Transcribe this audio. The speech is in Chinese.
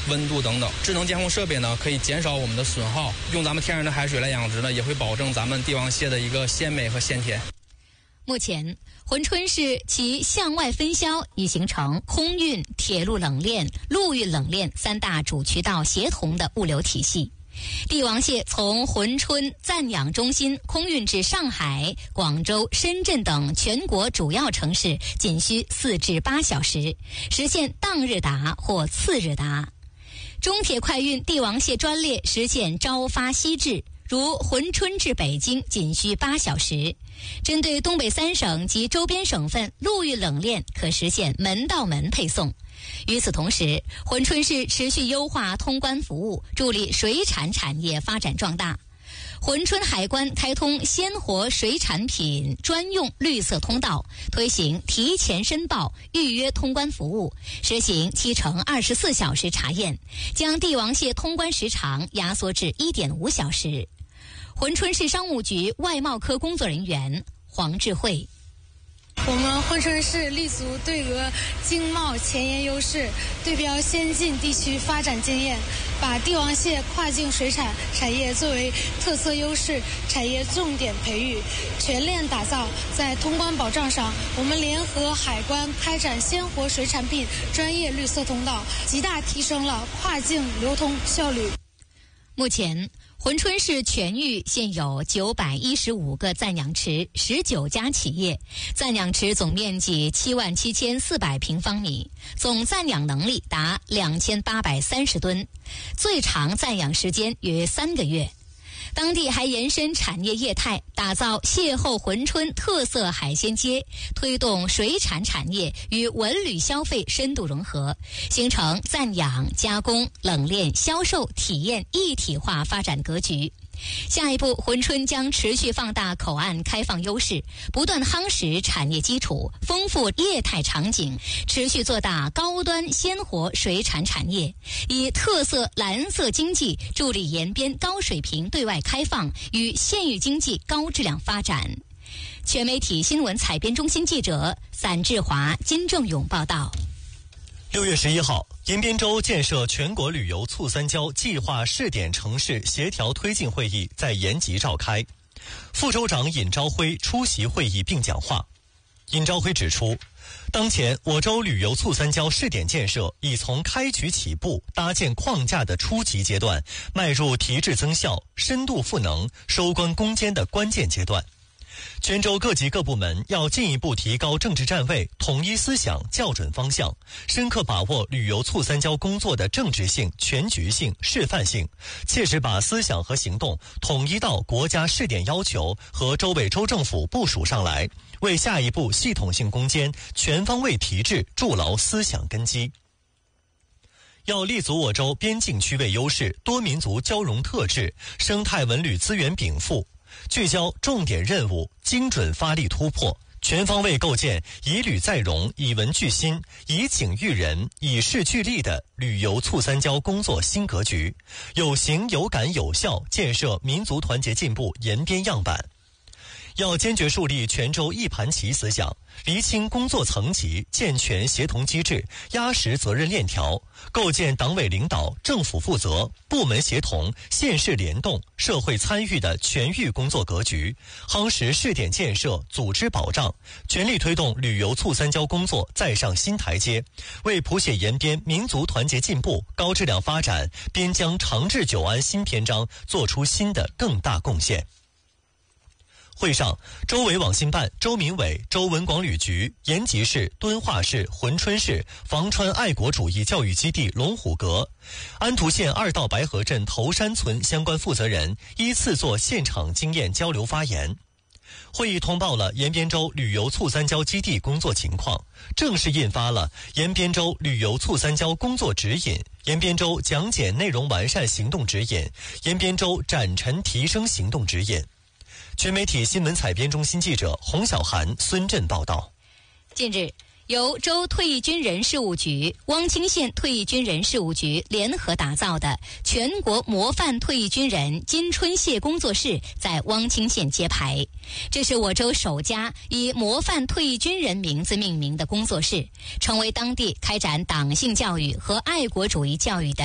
温度等等。智能监控设备呢，可以减少我们的损耗。用咱们天然的海水来养殖呢，也会保证咱们帝王蟹的一个鲜美和鲜甜。 目前，珲春市其向外分销已形成空运、铁路冷链、陆运冷链3大主渠道协同的物流体系。帝王蟹从珲春暂养中心空运至上海、广州、深圳等全国主要城市仅需4至8小时，实现当日达或次日达。中铁快运帝王蟹专列实现朝发夕至，如珲春至北京仅需8小时。针对东北3省及周边省份，陆运冷链可实现门到门配送。与此同时，珲春市持续优化通关服务，助力水产产业发展壮大。珲春海关开通鲜活水产品专用绿色通道，推行提前申报、预约通关服务，实行7×24小时查验，将帝王蟹通关时长压缩至1.5小时。珲春市商务局外贸科工作人员黄智慧。 我们珲春市立足对俄经贸前沿优势，对标先进地区发展经验，把帝王蟹跨境水产产业作为特色优势产业重点培育，全链打造。在通关保障上，我们联合海关开展鲜活水产品专业绿色通道，极大提升了跨境流通效率。 目前，珲春市全域现有915个暂养池，19家企业，暂养池总面积77400平方米，总暂养能力达2830吨，最长暂养时间约3个月。当地还延伸产业业态，打造邂逅珲春特色海鲜街，推动水产产业与文旅消费深度融合，形成暂养、加工、冷链、销售、体验一体化发展格局。下一步，珲春将持续放大口岸开放优势，不断夯实产业基础，丰富业态场景，持续做大高端鲜活水产产业，以特色蓝色经济助力延边高水平对外开放与县域经济高质量发展。全媒体新闻采编中心记者散志华、金正勇报道。 6月11号，延边州建设全国旅游促三交计划试点城市协调推进会议在延吉召开，副州长尹朝辉出席会议并讲话。尹朝辉指出，当前我州旅游促三交试点建设已从开局起步、搭建框架的初级阶段，迈入提质增效、深度赋能、收官攻坚的关键阶段。全州各级各部门要进一步提高政治站位，统一思想，校准方向，深刻把握旅游促三交工作的政治性、全局性、示范性，切实把思想和行动统一到国家试点要求和州委州政府部署上来，为下一步系统性攻坚、全方位提质筑牢思想根基。要立足我州边境区位优势、多民族交融特质、生态文旅资源禀赋，聚焦重点任务，精准发力突破，全方位构建以旅再融、以文聚心、以景育人、以事聚力的旅游促三交工作新格局，有形有感有效建设民族团结进步延边样板。要坚决树立全州一盘棋思想，厘清工作层级，健全协同机制，压实责任链条，构建党委领导、政府负责、部门协同、县市联动、社会参与的全域工作格局，夯实试点建设组织保障，全力推动旅游促三交工作再上新台阶，为谱写延边民族团结进步、高质量发展、边疆长治久安新篇章做出新的更大贡献。会上，州委网信办、州民委、州文广旅局、延吉市、敦化市、珲春市房川爱国主义教育基地龙虎阁、安图县2道白河镇头山村相关负责人依次做现场经验交流发言。会议通报了延边州旅游促三交基地工作情况，正式印发了延边州旅游促三交工作指引、延边州讲解内容完善行动指引、延边州展陈提升行动指引。全媒体新闻采编中心记者洪小涵、孙振报道。 近日，由州退役军人事务局、汪清县退役军人事务局联合打造的全国模范退役军人金春蟹工作室在汪清县揭牌。这是我州首家以模范退役军人名字命名的工作室，成为当地开展党性教育和爱国主义教育的